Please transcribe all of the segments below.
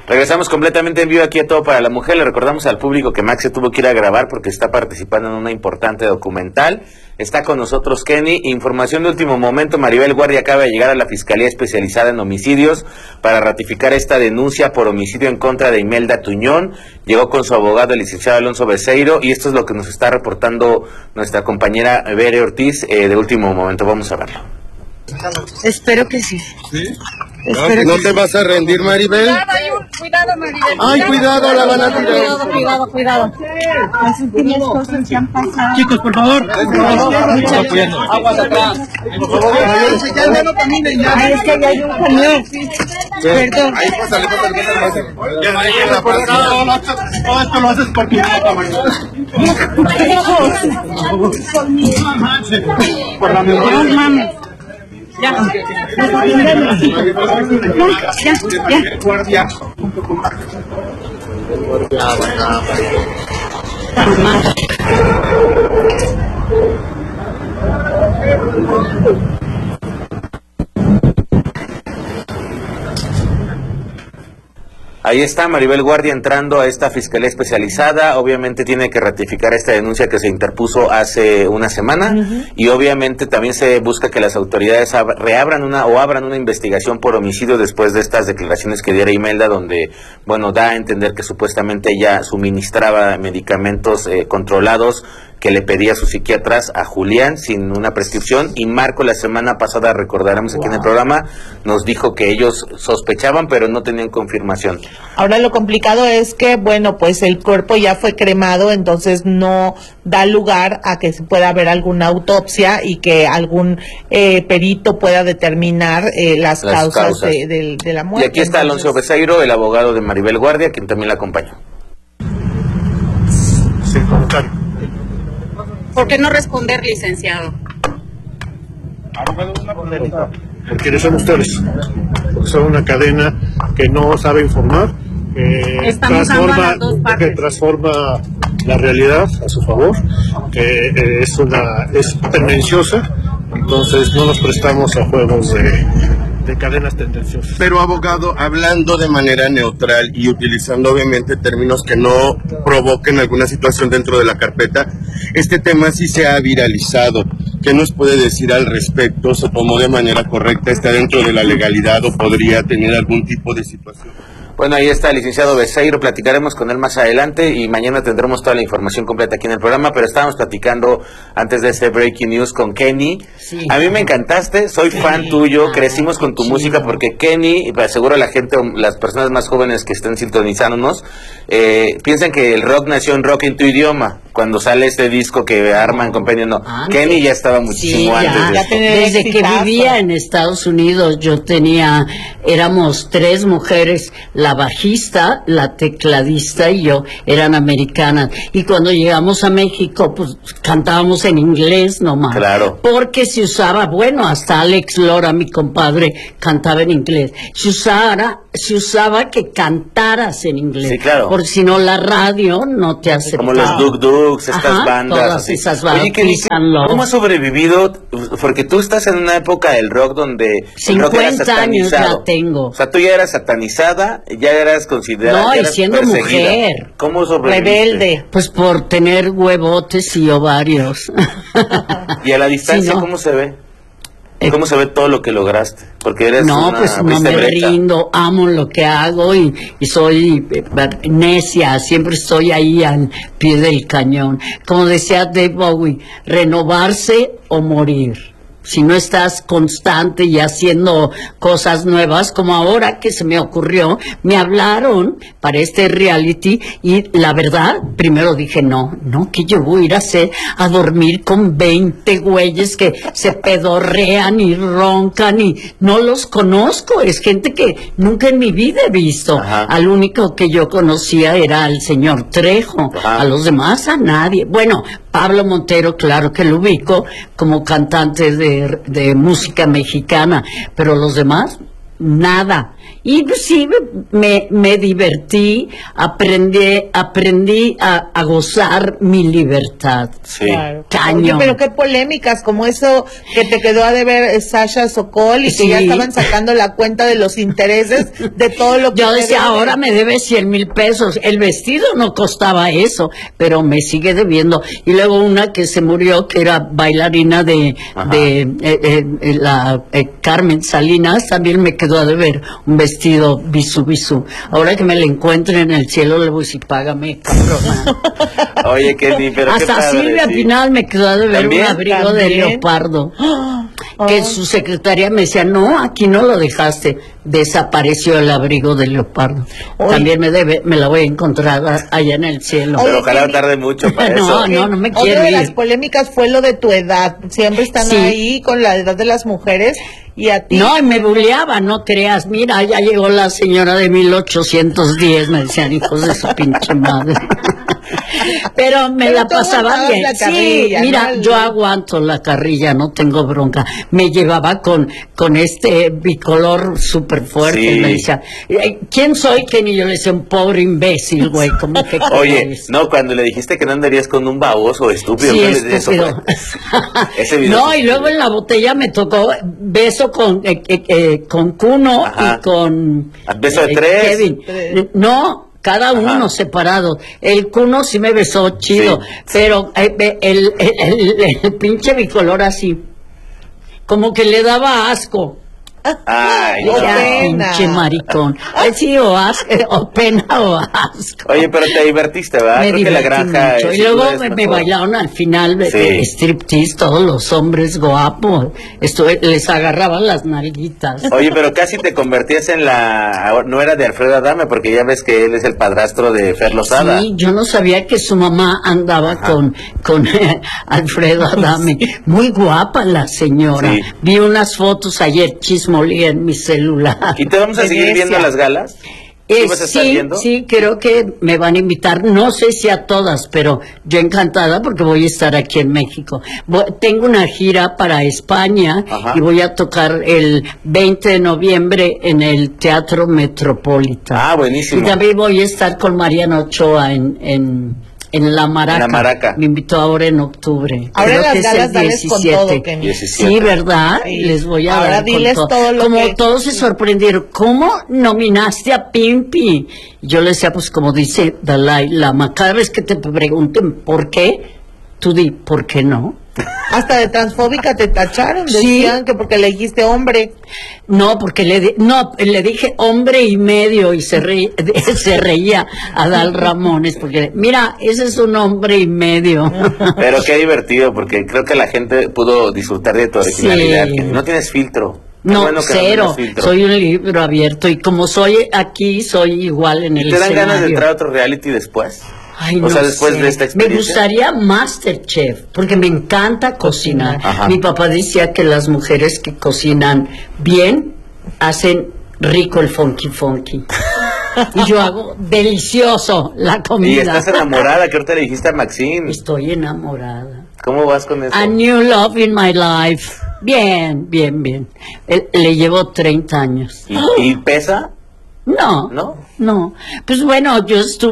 Regresamos completamente en vivo aquí a Todo para la Mujer. Le recordamos al público que Max se tuvo que ir a grabar porque está participando en una importante documental. Está con nosotros Kenny. Información de último momento, Maribel Guardia acaba de llegar a la Fiscalía Especializada en Homicidios para ratificar esta denuncia por homicidio en contra de Imelda Tuñón. Llegó con su abogado, el licenciado Alonso Beceiro, y esto es lo que nos está reportando nuestra compañera Bere Ortiz de último momento. Vamos a verlo. Espero que sí. ¿Sí? ¿No te vas a rendir, Maribel? Cuidado, Maribel. Ay, cuidado, la van a tirar. Cuidado. Las últimas cosas que han pasado. Chicos, por favor. Aguas atrás. Ya no caminen, ya. Ay, es que ya hay un camión. Perdón. Ahí, pásale. Todo esto lo haces por tu papá, por la memoria. No mames. Ya. Guardia. Ahí está Maribel Guardia entrando a esta Fiscalía Especializada. Obviamente tiene que ratificar esta denuncia que se interpuso hace una semana, y obviamente también se busca que las autoridades abran una investigación por homicidio después de estas declaraciones que diera Imelda, donde, bueno, da a entender que supuestamente ella suministraba medicamentos controlados que le pedía a sus psiquiatras a Julián sin una prescripción, y Marco la semana pasada, recordaremos aquí en el programa, nos dijo que ellos sospechaban pero no tenían confirmación. Ahora lo complicado es que, bueno, pues el cuerpo ya fue cremado, entonces no da lugar a que se pueda haber alguna autopsia y que algún perito pueda determinar las causas. De la muerte. Y aquí está Alonso Beceiro, el abogado de Maribel Guardia, quien también la acompaña. Sin comentario. ¿Por qué no responder, licenciado? ¿Quiénes son ustedes? Porque son una cadena que no sabe informar, que transforma la realidad a su favor, que es tendenciosa, entonces no nos prestamos a juegos de cadenas tendenciosas. Pero, abogado, hablando de manera neutral y utilizando obviamente términos que no provoquen alguna situación dentro de la carpeta, este tema sí se ha viralizado. ¿Qué nos puede decir al respecto? ¿Se tomó de manera correcta? ¿Está dentro de la legalidad o podría tener algún tipo de situación? Bueno, ahí está el licenciado Beceiro, platicaremos con él más adelante y mañana tendremos toda la información completa aquí en el programa, pero estábamos platicando antes de este Breaking News con Kenny. Sí. A mí me encantaste, soy fan tuyo, crecimos con tu música porque Kenny, seguro la gente, las personas más jóvenes que estén sintonizándonos, piensan que el rock nació en Rock en tu idioma, cuando sale este disco que arman Compendio, no. Kenny ya estaba muchísimo antes. Desde que vivía en Estados Unidos éramos 3 mujeres, la bajista, la tecladista y yo, eran americanas, y cuando llegamos a México pues cantábamos en inglés nomás, claro, porque se usaba, bueno, hasta Alex Lora, mi compadre, cantaba en inglés, se usaba que cantaras en inglés, sí, claro, porque si no la radio no te aceptaba. Como los Duk Duks, estas bandas, todas así. esas bandas. Oye, ¿cómo has sobrevivido? Porque tú estás en una época del rock donde 50 años ya tengo. O sea, tú ya eras satanizada, ya eras considerada. No, y siendo mujer. ¿Cómo sobreviviste? Rebelde. Pues por tener huevotes y ovarios. ¿Y a la distancia cómo se ve? ¿Cómo se ve todo lo que lograste? Porque eres pues no me rindo, amo lo que hago y soy necia, siempre estoy ahí al pie del cañón. Como decía Dave Bowie, renovarse o morir. Si no estás constante y haciendo cosas nuevas, como ahora que se me ocurrió, me hablaron para este reality y la verdad, primero dije, no, que yo voy a ir a dormir con 20 güeyes que se pedorrean y roncan y no los conozco, es gente que nunca en mi vida he visto. Ajá. Al único que yo conocía era al señor Trejo. Ajá. A los demás a nadie. Bueno, Pablo Montero, claro que lo ubico como cantante de música mexicana, pero los demás nada. Y pues, sí, me divertí, aprendí a gozar mi libertad. Sí. Claro. Cañón. Oye, pero qué polémicas, como eso que te quedó a deber Sasha Sokol y que ya estaban sacando la cuenta de los intereses de todo lo que... Yo decía, ahora me debe 100,000 pesos. El vestido no costaba eso, pero me sigue debiendo. Y luego una que se murió, que era bailarina de Carmen Salinas, también me quedó a deber un vestido bisú. Ahora que me la encuentre en el cielo, le voy a decir, págame, cabrona. Oye, Kenny, pero Hasta qué padre, Silvia sí. Pinal me quedó a deber un abrigo de leopardo. Que su secretaria me decía, no, aquí no lo dejaste. Desapareció el abrigo de leopardo. También me la voy a encontrar allá en el cielo. Pero ojalá no tarde mucho para eso. No me Otra quiero de las ir. polémicas fue lo de tu edad. Siempre están Sí. ahí con la edad de las mujeres y a ti. No, y me buleaba, no creas. Mira, ya llegó la señora de 1810, me decían, hijos de su pinche madre. Pero me Pero la tú pasaba aguantabas bien. la carrilla, Sí, mira, ¿no? yo aguanto la carrilla, no tengo bronca. Me llevaba con este bicolor súper fuerte. Sí. Me decía, ¿quién soy? Que ni yo le decía, un pobre imbécil, güey. ¿Cómo que Oye, crees? no, cuando le dijiste que no andarías con un baboso estúpido. Sí, ¿qué le- eso estúpido. fue? Ese video No, fue y luego en la botella me tocó beso con Kuno Ajá. y con Beso de tres. Kevin. No, cada uno Ajá. separado. El Kuno sí me besó chido, Sí. pero el pinche bicolor así, como que le daba asco. Ay, Oh, no. Ya, pena. pinche maricón. Ay, sí, o pena o asco. Oye, pero te divertiste, ¿verdad? Me Creo que la divertí granja. mucho. Y sin luego duda es me mejor. bailaron al final Sí. striptease, todos los hombres guapos. Les agarraban las nalguitas. Oye, pero casi te convertías en la... No era de Alfredo Adame, porque ya ves que él es el padrastro de Fer Lozada. Sí, yo no sabía que su mamá andaba con Alfredo Adame. Muy guapa la señora. Sí. Vi unas fotos ayer, chismolía en mi celular. ¿Y te vamos a seguir Venecia. viendo las galas? ¿Sí vas a estar viendo? Sí, creo que me van a invitar, no sé si a todas, pero yo encantada porque voy a estar aquí en México. Tengo una gira para España. Ajá. Y voy a tocar el 20 de noviembre en el Teatro Metropolitan. Ah, buenísimo. Y también voy a estar con Mariana Ochoa en La Maraca. En La Maraca. Me invitó ahora en octubre. Ahora Creo en las que es galas el dales con 17. todo, Kenny. 17. Sí, ¿verdad? Sí. Les voy a Ahora dar con diles todo lo Como que- todos se sorprendieron, ¿cómo nominaste a Pimpi? Yo le decía, pues como dice Dalai Lama, cada vez que te pregunten por qué, tú di, ¿por qué no? Hasta de transfóbica te tacharon, Sí. decían que porque le dijiste hombre. No, porque le dije hombre y medio y se reía Adal Ramones, porque mira, ese es un hombre y medio. Pero qué divertido, porque creo que la gente pudo disfrutar de tu originalidad. Sí. Que no tienes filtro. Qué No, bueno que cero, tienes filtro. soy un libro abierto y como soy aquí, soy igual en el ¿Y te dan ganas de escenario. entrar a otro reality después? Ay, O sea, no después sé. de esta Me experiencia. gustaría Masterchef, porque me encanta cocinar. Ajá. Mi papá decía que las mujeres que cocinan bien hacen rico el funky. Y yo hago delicioso la comida. Y estás enamorada, que ahorita le dijiste a Maxine. Estoy enamorada. ¿Cómo vas con eso? A new love in my life. Bien. Le llevo 30 años. ¿Y pesa? No. ¿No? Pues bueno,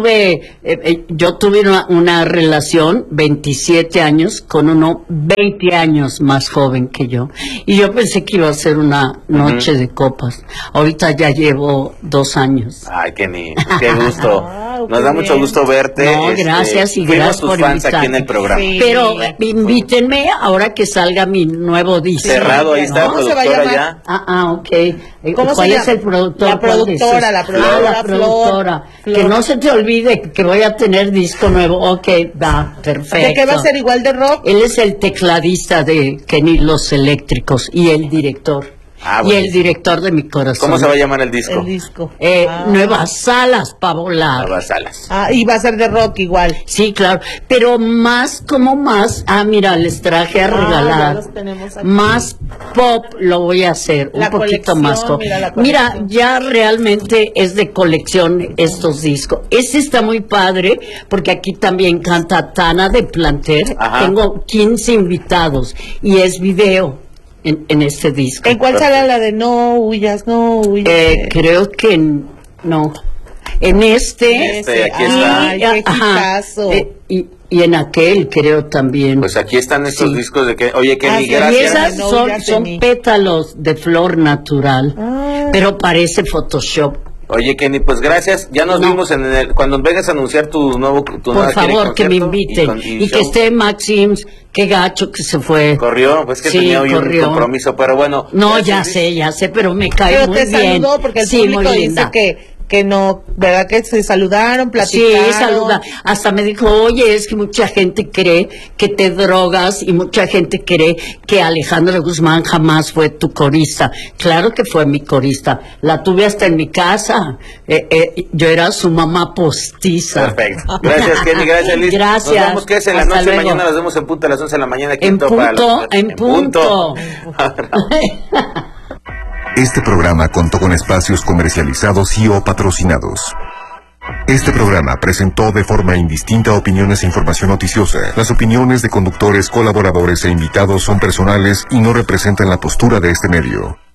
yo tuve una relación 27 años con uno 20 años más joven que yo. Y yo pensé que iba a ser una noche de copas. Ahorita ya llevo 2 años. Ay, qué gusto. Wow, Nos qué da mucho bien. gusto verte. No, gracias y fuimos gracias tus por fans invitarme. aquí en el programa. Sí. Pero invítenme ahora que salga mi nuevo disco. Cerrado, ahí está la ¿Cómo se va a productora llamar? ya. Ok. ¿Cómo ¿Cuál se es llama? el productor? La ¿Cuál dices? productora, la productora, la productora. Flor. Que no se te olvide que voy a tener disco nuevo. Ok, va, perfecto. ¿De qué va a ser igual de rock? Él es el tecladista de Kenny Los Eléctricos y el director. Ah, y el buenísimo. director de mi corazón. ¿Cómo se va a llamar el disco? El disco. Nuevas salas para volar. Nuevas Salas. Ah, y va a ser de rock igual. Sí, claro, pero más, mira, les traje a ya regalar, los tenemos aquí. más pop lo voy a hacer, La un poquito colección, más pop. mira la Mira, colección. ya realmente es de colección estos discos. Este está muy padre, porque aquí también canta Tana de Planter, Ajá. tengo 15 invitados, y es video. en este disco. ¿En cuál sale la de no huyas, no huyas? Creo que no. En este, aquí está. Ay, qué hitazo. y en aquel creo también. Pues aquí están estos discos de que, oye, Kenny, sí, gracias. Y esas No, ya son tení. pétalos de flor natural, pero parece Photoshop. Oye, Kenny, pues gracias. Ya nos vimos cuando vengas a anunciar tu nueva Por favor, que me inviten. Y que esté Maxims, qué gacho que se fue. Corrió, pues que Sí, tenía hoy corrió. un compromiso, pero bueno. No, ya sé, pero me cae Pero muy te bien. saludó porque el Sí, público muy dice linda. que no, ¿verdad? Que se saludaron, platicaron. Sí, saluda. Hasta me dijo, oye, es que mucha gente cree que te drogas y mucha gente cree que Alejandra Guzmán jamás fue tu corista. Claro que fue mi corista. La tuve hasta en mi casa. Yo era su mamá postiza. Perfecto. Gracias, Kenny. Gracias, Liz. Gracias. Nos vemos, que es en la Hasta noche. luego. Mañana nos vemos en punto a las 11 de la mañana. Aquí En Topa. punto. Este programa contó con espacios comercializados y o patrocinados. Este programa presentó de forma indistinta opiniones e información noticiosa. Las opiniones de conductores, colaboradores e invitados son personales y no representan la postura de este medio.